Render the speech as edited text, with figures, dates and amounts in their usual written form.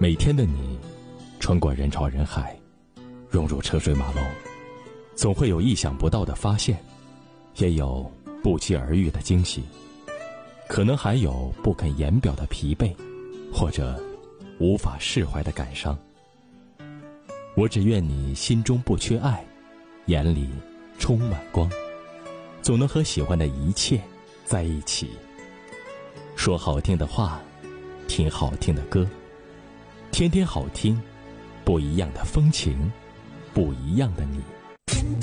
每天的你，穿过人潮人海，融入车水马龙，总会有意想不到的发现，也有不期而遇的惊喜，可能还有不肯言表的疲惫，或者无法释怀的感伤。我只愿你心中不缺爱，眼里充满光，总能和喜欢的一切在一起，说好听的话，听好听的歌，天天好听，不一样的风情，不一样的你。